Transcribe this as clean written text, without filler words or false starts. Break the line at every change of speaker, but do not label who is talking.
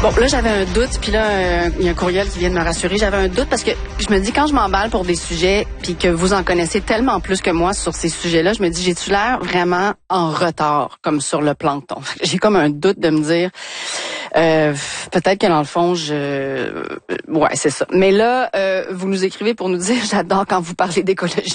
Bon, là, j'avais un doute, puis là, il y a un courriel qui vient de me rassurer. J'avais un doute parce que je me dis, quand je m'emballe pour des sujets, puis que vous en connaissez tellement plus que moi sur ces sujets-là, je me dis, j'ai-tu l'air vraiment en retard, comme sur le plancton? J'ai comme un doute de me dire, peut-être que dans le fond, ouais, c'est ça. Mais là, vous nous écrivez pour nous dire, j'adore quand vous parlez d'écologie.